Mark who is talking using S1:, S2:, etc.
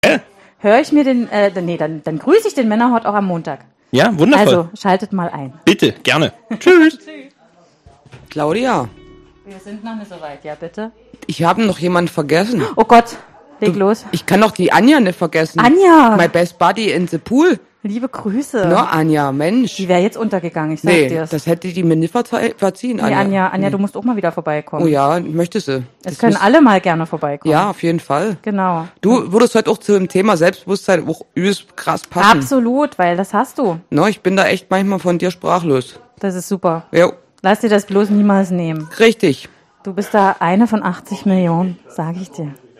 S1: höre ich mir dann grüße ich den Männerhort auch am Montag.
S2: Ja, wundervoll.
S1: Also, schaltet mal ein.
S2: Bitte, gerne. Tschüss.
S3: Claudia,
S1: Wir sind noch nicht so weit, ja bitte.
S3: ich habe noch jemanden vergessen.
S1: Oh Gott, leg los.
S3: Ich kann doch die Anja nicht vergessen.
S1: Anja!
S3: My best buddy in the pool.
S1: Liebe Grüße.
S3: Na, Anja, Mensch.
S1: Die wäre jetzt untergegangen, ich sag
S3: Nee,
S1: dir's.
S3: das hätte die mir nicht verziehen,
S1: Nee, Anja, du musst auch mal wieder vorbeikommen.
S3: Oh ja, möchte sie.
S1: Es können alle mal gerne vorbeikommen.
S3: Ja, auf jeden Fall.
S1: Genau.
S3: Du würdest heute auch zu dem Thema Selbstbewusstsein auch übelst krass passen.
S1: Absolut, weil das hast du.
S3: No, ich bin da echt manchmal von dir sprachlos.
S1: Das ist super.
S3: Jo,
S1: Lass dir das bloß niemals nehmen.
S3: richtig.
S1: Du bist da eine von 80 Millionen, sag ich dir.